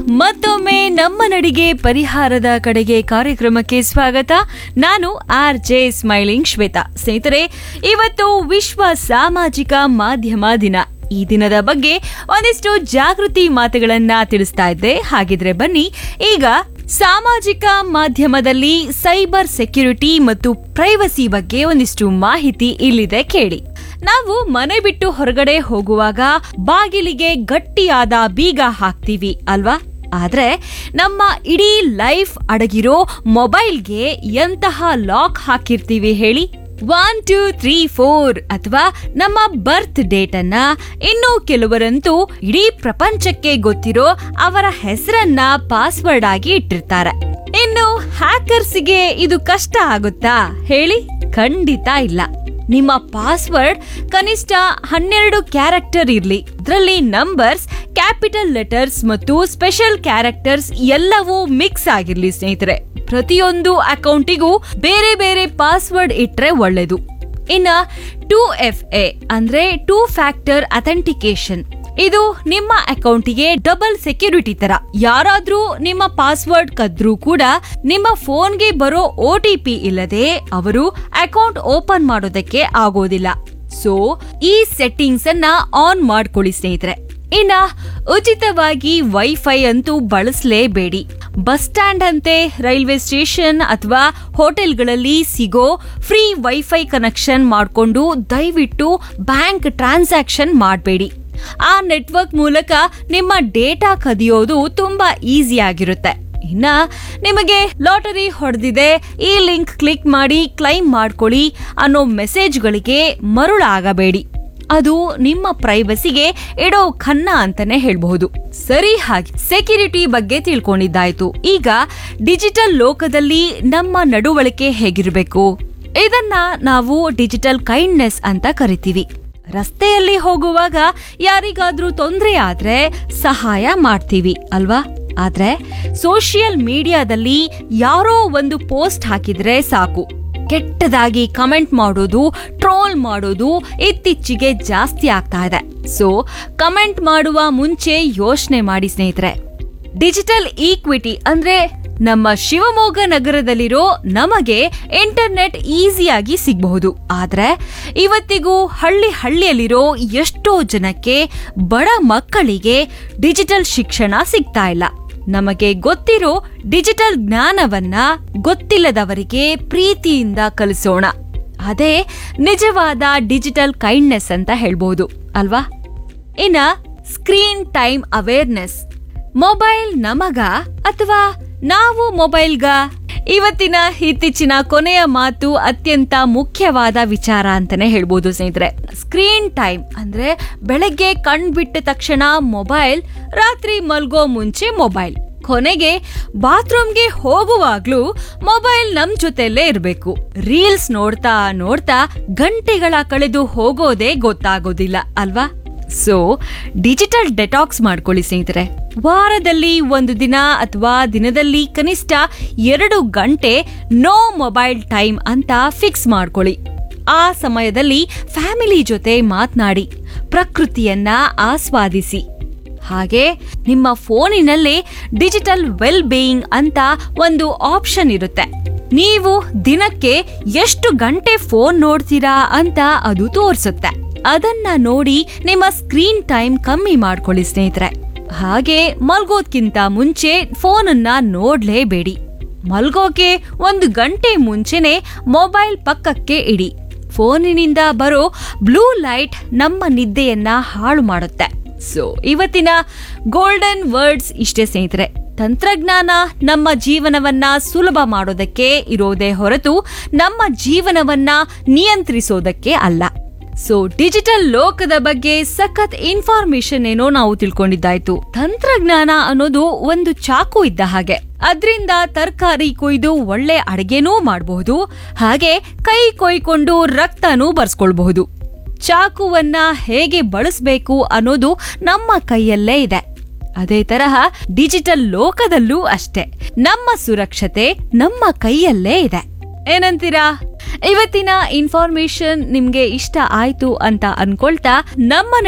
ಮತ್ತೊಮ್ಮೆ ನಮ್ಮ ನಡಿಗೆ ಪರಿಹಾರದ ಕಡೆಗೆ ಕಾರ್ಯಕ್ರಮಕ್ಕೆ ಸ್ವಾಗತ. ನಾನು RJ ಸ್ಮೈಲಿಂಗ್ ಶ್ವೇತಾ. ಸ್ನೇಹಿತರೆ, ಇವತ್ತು ವಿಶ್ವ ಸಾಮಾಜಿಕ ಮಾಧ್ಯಮ ದಿನ. ಈ ದಿನದ ಬಗ್ಗೆ ಒಂದಿಷ್ಟು ಜಾಗೃತಿ ಮಾತುಗಳನ್ನ ತಿಳಿಸ್ತಾ ಇದ್ದೆ. ಹಾಗಿದ್ರೆ ಬನ್ನಿ, ಈಗ ಸಾಮಾಜಿಕ ಮಾಧ್ಯಮದಲ್ಲಿ ಸೈಬರ್ ಸೆಕ್ಯುರಿಟಿ ಮತ್ತು ಪ್ರೈವಸಿ ಬಗ್ಗೆ ಒಂದಿಷ್ಟು ಮಾಹಿತಿ ಇಲ್ಲಿದೆ, ಕೇಳಿ. ನಾವು ಮನೆ ಬಿಟ್ಟು ಹೊರಗಡೆ ಹೋಗುವಾಗ ಬಾಗಿಲಿಗೆ ಗಟ್ಟಿಯಾದ ಬೀಗ ಹಾಕ್ತೀವಿ ಅಲ್ವಾ? ಆದ್ರೆ ನಮ್ಮ ಇಡೀ ಲೈಫ್ ಅಡಗಿರೋ ಮೊಬೈಲ್ಗೆ ಎಂತಹ ಲಾಕ್ ಹಾಕಿರ್ತೀವಿ ಹೇಳಿ? 1 2 3 4 ಅಥವಾ ನಮ್ಮ ಬರ್ತ್ ಡೇಟ್ ಅನ್ನ, ಇನ್ನು ಕೆಲವರಂತೂ ಇಡೀ ಪ್ರಪಂಚಕ್ಕೆ ಗೊತ್ತಿರೋ ಅವರ ಹೆಸರನ್ನ ಪಾಸ್ವರ್ಡ್ ಆಗಿ ಇಟ್ಟಿರ್ತಾರೆ. ಇನ್ನು ಹ್ಯಾಕರ್ಸ್ಗೆ ಇದು ಕಷ್ಟ ಆಗುತ್ತಾ ಹೇಳಿ? ಖಂಡಿತ ಇಲ್ಲ. ನಿಮ್ಮ ಪಾಸ್ವರ್ಡ್ ಕನಿಷ್ಠ 12 ಕ್ಯಾರೆಕ್ಟರ್ ಇರ್ಲಿ. ಇದರಲ್ಲಿ ನಂಬರ್ಸ್, ಕ್ಯಾಪಿಟಲ್ ಲೆಟರ್ಸ್ ಮತ್ತು ಸ್ಪೆಷಲ್ ಕ್ಯಾರೆಕ್ಟರ್ಸ್ ಎಲ್ಲವೂ ಮಿಕ್ಸ್ ಆಗಿರ್ಲಿ ಸ್ನೇಹಿತರೆ. ಪ್ರತಿಯೊಂದು ಅಕೌಂಟಿಗೂ ಬೇರೆ ಬೇರೆ ಪಾಸ್ವರ್ಡ್ ಇಟ್ರೆ ಒಳ್ಳೇದು. ಇನ್ನ 2FA ಅಂದ್ರೆ 2 ಫ್ಯಾಕ್ಟರ್ ಅಥೆಂಟಿಕೇಶನ್. ಇದು ನಿಮ್ಮ ಅಕೌಂಟಿಗೆ ಡಬಲ್ ಸೆಕ್ಯೂರಿಟಿ ತರ. ಯಾರಾದ್ರೂ ನಿಮ್ಮ ಪಾಸ್ವರ್ಡ್ ಕದ್ರೂ ಕೂಡ ನಿಮ್ಮ ಫೋನ್ಗೆ ಬರೋ OTP ಇಲ್ಲದೆ ಅವರು ಅಕೌಂಟ್ ಓಪನ್ ಮಾಡೋದಕ್ಕೆ ಆಗೋದಿಲ್ಲ. ಸೊ ಈ ಸೆಟ್ಟಿಂಗ್ಸ್ ಅನ್ನ ಆನ್ ಮಾಡ್ಕೊಳ್ಳಿ ಸ್ನೇಹಿತರೆ. ಇನ್ನ ಉಚಿತವಾಗಿ ವೈಫೈ ಅಂತೂ ಬಳಸಲೇಬೇಡಿ. ಬಸ್ ಸ್ಟ್ಯಾಂಡ್ ಅಂತೆ, ರೈಲ್ವೆ ಸ್ಟೇಷನ್ ಅಥವಾ ಹೋಟೆಲ್ಗಳಲ್ಲಿ ಸಿಗೋ ಫ್ರೀ ವೈಫೈ ಕನೆಕ್ಷನ್ ಮಾಡಿಕೊಂಡು ದಯವಿಟ್ಟು ಬ್ಯಾಂಕ್ ಟ್ರಾನ್ಸಾಕ್ಷನ್ ಮಾಡಬೇಡಿ. ಆ ನೆಟ್ವರ್ಕ್ ಮೂಲಕ ನಿಮ್ಮ ಡೇಟಾ ಕದಿಯೋದು ತುಂಬಾ ಈಸಿ ಆಗಿರುತ್ತೆ. ಇನ್ನ ನಿಮಗೆ ಲಾಟರಿ ಹೊಡೆದಿದೆ, ಈ ಲಿಂಕ್ ಕ್ಲಿಕ್ ಮಾಡಿ ಕ್ಲೈಮ್ ಮಾಡ್ಕೊಳ್ಳಿ ಅನ್ನೋ ಮೆಸೇಜ್ಗಳಿಗೆ ಮರುಳಾಗಬೇಡಿ. ಅದು ನಿಮ್ಮ ಪ್ರೈವಸಿಗೆ ಇಡೋ ಖನ್ನ ಅಂತಾನೆ ಹೇಳ್ಬಹುದು. ಸರಿ, ಹಾಗೆ ಸೆಕ್ಯೂರಿಟಿ ಬಗ್ಗೆ ತಿಳ್ಕೊಂಡಿದ್ದಾಯ್ತು. ಈಗ ಡಿಜಿಟಲ್ ಲೋಕದಲ್ಲಿ ನಮ್ಮ ನಡವಳಿಕೆ ಹೇಗಿರಬೇಕು? ಇದನ್ನ ನಾವು ಡಿಜಿಟಲ್ ಕೈಂಡ್ನೆಸ್ ಅಂತ ಕರಿತೀವಿ. ರಸ್ತೆಯಲ್ಲಿ ಹೋಗುವಾಗ ಯಾರಿಗಾದ್ರೂ ತೊಂದರೆ ಆದ್ರೆ ಸಹಾಯ ಮಾಡ್ತೀವಿ ಅಲ್ವಾ? ಆದ್ರೆ ಸೋಷಿಯಲ್ ಮೀಡಿಯಾದಲ್ಲಿ ಯಾರೋ ಒಂದು ಪೋಸ್ಟ್ ಹಾಕಿದ್ರೆ ಸಾಕು, ಕೆಟ್ಟದಾಗಿ ಕಮೆಂಟ್ ಮಾಡೋದು, ಟ್ರೋಲ್ ಮಾಡೋದು ಇತ್ತೀಚೆಗೆ ಜಾಸ್ತಿ ಆಗ್ತಾ ಇದೆ. ಸೊ ಕಮೆಂಟ್ ಮಾಡುವ ಮುಂಚೆ ಯೋಚನೆ ಮಾಡಿ ಸ್ನೇಹಿತರೆ. ಡಿಜಿಟಲ್ ಈಕ್ವಿಟಿ ಅಂದ್ರೆ ನಮ್ಮ ಶಿವಮೊಗ್ಗ ನಗರದಲ್ಲಿರೋ ನಮಗೆ ಇಂಟರ್ನೆಟ್ ಈಸಿಯಾಗಿ ಸಿಗಬಹುದು. ಆದ್ರೆ ಇವತ್ತಿಗೂ ಹಳ್ಳಿಯಲ್ಲಿರೋ ಎಷ್ಟೋ ಜನಕ್ಕೆ, ಬಡ ಮಕ್ಕಳಿಗೆ ಡಿಜಿಟಲ್ ಶಿಕ್ಷಣ ಸಿಗ್ತಾ ಇಲ್ಲ. ನಮಗೆ ಗೊತ್ತಿರೋ ಡಿಜಿಟಲ್ ಜ್ಞಾನವನ್ನ ಗೊತ್ತಿಲ್ಲದವರಿಗೆ ಪ್ರೀತಿಯಿಂದ ಕಲಿಸೋಣ. ಅದೇ ನಿಜವಾದ ಡಿಜಿಟಲ್ ಕೈಂಡ್ನೆಸ್ ಅಂತ ಹೇಳ್ಬೋದು ಅಲ್ವಾ? ಇನ್ನ ಸ್ಕ್ರೀನ್ ಟೈಮ್ ಅವೇರ್ನೆಸ್. ಮೊಬೈಲ್ ನಮಗ ಅಥವಾ ನಾವು ಮೊಬೈಲ್ಗ? ಇವತ್ತಿನ ಇತ್ತೀಚಿನ ಕೊನೆಯ ಮಾತು ಅತ್ಯಂತ ಮುಖ್ಯವಾದ ವಿಚಾರ ಅಂತಾನೆ ಹೇಳ್ಬೋದು ಸ್ನೇಹಿತರೆ. ಸ್ಕ್ರೀನ್ ಟೈಮ್ ಅಂದ್ರೆ ಬೆಳಗ್ಗೆ ಕಣ್ಬಿಟ್ಟ ತಕ್ಷಣ ಮೊಬೈಲ್, ರಾತ್ರಿ ಮಲ್ಗೋ ಮುಂಚೆ ಮೊಬೈಲ್, ಕೊನೆಗೆ ಬಾತ್ರೂಮ್ಗೆ ಹೋಗುವಾಗ್ಲೂ ಮೊಬೈಲ್ ನಮ್ ಜೊತೆಲ್ಲೇ ಇರ್ಬೇಕು. ರೀಲ್ಸ್ ನೋಡ್ತಾ ನೋಡ್ತಾ ಗಂಟೆಗಳ ಕಳೆದು ಹೋಗೋದೇ ಗೊತ್ತಾಗೋದಿಲ್ಲ ಅಲ್ವಾ? ಸೊ ಡಿಜಿಟಲ್ ಡೆಟಾಕ್ಸ್ ಮಾಡ್ಕೊಳ್ಳಿ ಸ್ನೇಹಿತರೆ. ವಾರದಲ್ಲಿ 1 ದಿನ ಅಥವಾ ದಿನದಲ್ಲಿ ಕನಿಷ್ಠ 2 ಗಂಟೆ ನೋ ಮೊಬೈಲ್ ಟೈಮ್ ಅಂತ ಫಿಕ್ಸ್ ಮಾಡ್ಕೊಳ್ಳಿ. ಆ ಸಮಯದಲ್ಲಿ ಫ್ಯಾಮಿಲಿ ಜೊತೆ ಮಾತನಾಡಿ, ಪ್ರಕೃತಿಯನ್ನ ಆಸ್ವಾದಿಸಿ. ಹಾಗೆ ನಿಮ್ಮ ಫೋನಿನಲ್ಲೇ ಡಿಜಿಟಲ್ ವೆಲ್ ಬೀಯಿಂಗ್ ಅಂತ ಒಂದು ಆಪ್ಷನ್ ಇರುತ್ತೆ. ನೀವು ದಿನಕ್ಕೆ ಎಷ್ಟು ಗಂಟೆ ಫೋನ್ ನೋಡ್ತೀರಾ ಅಂತ ಅದು ತೋರಿಸುತ್ತೆ. ಅದನ್ನ ನೋಡಿ ನಿಮ್ಮ ಸ್ಕ್ರೀನ್ ಟೈಮ್ ಕಮ್ಮಿ ಮಾಡ್ಕೊಳ್ಳಿ ಸ್ನೇಹಿತರೆ. ಹಾಗೆ ಮಲ್ಗೋದ್ಕಿಂತ ಮುಂಚೆ ಫೋನನ್ನ ನೋಡ್ಲೇಬೇಡಿ. ಮಲ್ಗೋಕೆ 1 ಗಂಟೆ ಮುಂಚೆನೆ ಮೊಬೈಲ್ ಪಕ್ಕಕ್ಕೆ ಇಡಿ. ಫೋನಿನಿಂದ ಬರೋ ಬ್ಲೂ ಲೈಟ್ ನಮ್ಮ ನಿದ್ದೆಯನ್ನ ಹಾಳು ಮಾಡುತ್ತೆ. ಸೊ ಇವತ್ತಿನ ಗೋಲ್ಡನ್ ವರ್ಡ್ಸ್ ಇಷ್ಟೇ ಸ್ನೇಹಿತರೆ. ತಂತ್ರಜ್ಞಾನ ನಮ್ಮ ಜೀವನವನ್ನ ಸುಲಭ ಮಾಡೋದಕ್ಕೆ ಇರೋದೇ ಹೊರತು ನಮ್ಮ ಜೀವನವನ್ನ ನಿಯಂತ್ರಿಸೋದಕ್ಕೆ ಅಲ್ಲ. ಸೊ ಡಿಜಿಟಲ್ ಲೋಕದ ಬಗ್ಗೆ ಸಖತ್ ಇನ್ಫಾರ್ಮೇಶನ್ ಏನೋ ನಾವು ತಿಳ್ಕೊಂಡಿದ್ದಾಯ್ತು. ತಂತ್ರಜ್ಞಾನ ಅನ್ನೋದು ಒಂದು ಚಾಕು ಇದ್ದ ಹಾಗೆ. ಅದ್ರಿಂದ ತರಕಾರಿ ಕೊಯ್ದು ಒಳ್ಳೆ ಅಡಿಗೆನೂ ಮಾಡಬಹುದು, ಹಾಗೆ ಕೈ ಕೊಯ್ಕೊಂಡು ರಕ್ತನೂ ಬರ್ಸ್ಕೊಳ್ಬಹುದು. ಚಾಕುವನ್ನ ಹೇಗೆ ಬಳಸಬೇಕು ಅನ್ನೋದು ನಮ್ಮ ಕೈಯಲ್ಲೇ ಇದೆ. ಅದೇ ತರಹ ಡಿಜಿಟಲ್ ಲೋಕದಲ್ಲೂ ಅಷ್ಟೇ. ನಮ್ಮ ಸುರಕ್ಷತೆ ನಮ್ಮ ಕೈಯಲ್ಲೇ ಇದೆ. ಏನಂತೀರಾ? ಇವತ್ತಿನ ಇನ್ಫಾರ್ಮೇಶನ್ ನಿಮ್ಗೆ ಇಷ್ಟ ಆಯ್ತು ಅಂತ ಅನ್ಕೊಳ್ತಾ ನಮ್ಮ